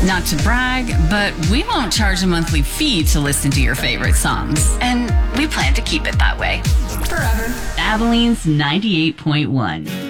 Not to brag, but we won't charge a monthly fee to listen to your favorite songs. And we plan to keep it that way. Forever. Abilene's 98.1.